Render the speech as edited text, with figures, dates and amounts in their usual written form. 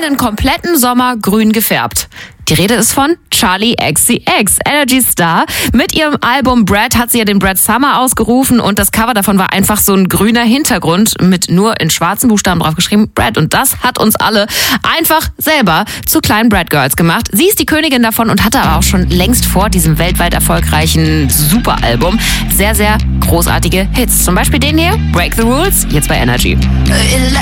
den kompletten Sommer grün gefärbt. Die Rede ist von Charli XCX, Energy Star. Mit ihrem Album Brad hat sie ja den Brad Summer ausgerufen und das Cover davon war einfach so ein grüner Hintergrund mit nur in schwarzen Buchstaben drauf geschrieben Brad. Und das hat uns alle einfach selber zu kleinen Brad Girls gemacht. Sie ist die Königin davon und hatte aber auch schon längst vor diesem weltweit erfolgreichen Superalbum sehr, sehr großartige Hits. Zum Beispiel den hier, Break the Rules, jetzt bei Energy.